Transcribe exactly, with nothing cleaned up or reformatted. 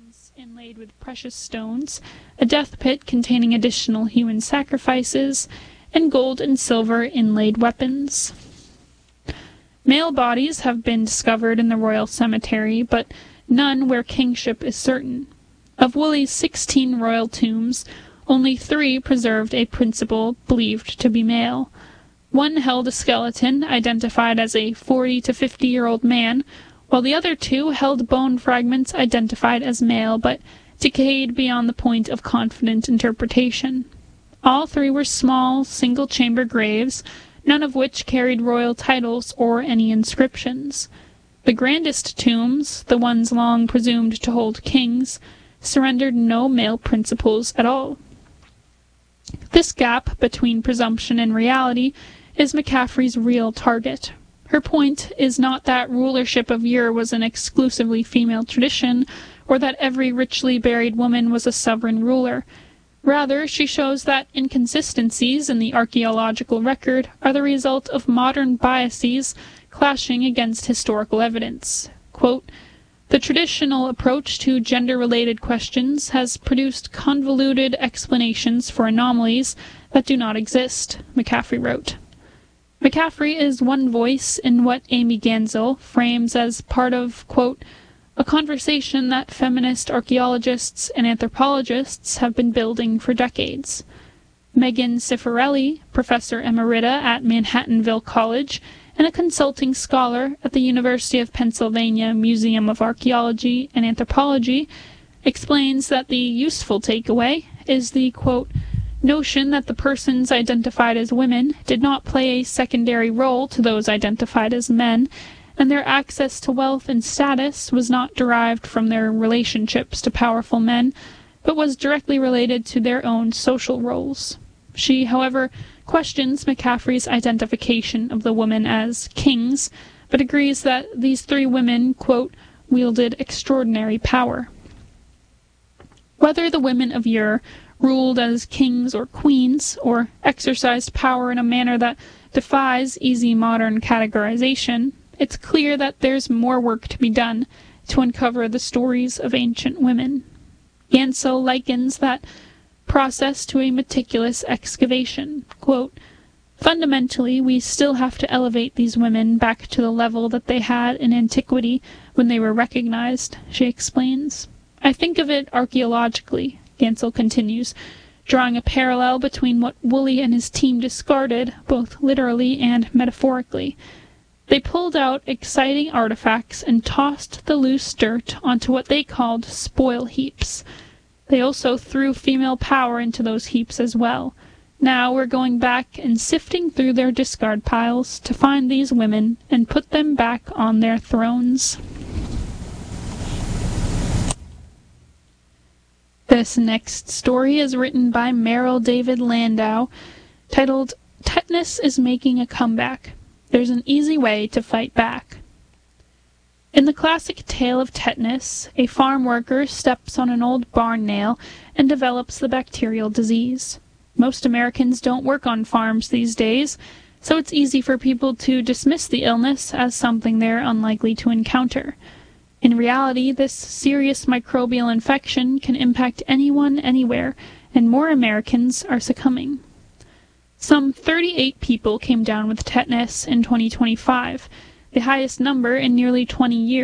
coffins inlaid with precious stones, a death pit containing additional human sacrifices, and gold and silver inlaid weapons. Male bodies have been discovered in the royal cemetery, but none where kingship is certain. Of Woolley's sixteen royal tombs, only three preserved a principal believed to be male. One held a skeleton identified as a forty to fifty-year-old man, while the other two held bone fragments identified as male but decayed beyond the point of confident interpretation. All three were small, single-chamber graves, none of which carried royal titles or any inscriptions. The grandest tombs, the ones long presumed to hold kings, surrendered no male principles at all. This gap between presumption and reality is McCaffrey's real target. Her point is not that rulership of Ur was an exclusively female tradition, or that every richly buried woman was a sovereign ruler. Rather, she shows that inconsistencies in the archaeological record are the result of modern biases clashing against historical evidence. Quote, "The traditional approach to gender-related questions has produced convoluted explanations for anomalies that do not exist," McCaffrey wrote. McCaffrey is one voice in what Amy Gansel frames as part of, quote, "a conversation that feminist archaeologists and anthropologists have been building for decades." Megan Cifarelli, professor emerita at Manhattanville College and a consulting scholar at the University of Pennsylvania Museum of Archaeology and Anthropology, explains that the useful takeaway is the, quote, "notion that the persons identified as women did not play a secondary role to those identified as men, and their access to wealth and status was not derived from their relationships to powerful men, but was directly related to their own social roles." She, however, questions McCaffrey's identification of the women as kings, but agrees that these three women, quote, "wielded extraordinary power." Whether the women of Ur ruled as kings or queens, or exercised power in a manner that defies easy modern categorization, it's clear that there's more work to be done to uncover the stories of ancient women. Gansel likens that process to a meticulous excavation. Quote, "Fundamentally, we still have to elevate these women back to the level that they had in antiquity when they were recognized," she explains. "I think of it archaeologically," Gansel continues, drawing a parallel between what Woolley and his team discarded, both literally and metaphorically. They pulled out exciting artifacts and tossed the loose dirt onto what they called spoil heaps. They also threw female power into those heaps as well. Now we're going back and sifting through their discard piles to find these women and put them back on their thrones. This next story is written by Meryl David Landau, titled "Tetanus is Making a Comeback. There's an Easy Way to Fight Back." In the classic tale of tetanus, a farm worker steps on an old barn nail and develops the bacterial disease. Most Americans don't work on farms these days, so it's easy for people to dismiss the illness as something they're unlikely to encounter. In reality, this serious microbial infection can impact anyone, anywhere, and more Americans are succumbing. Some thirty-eight people came down with tetanus in twenty twenty-five, the highest number in nearly twenty years.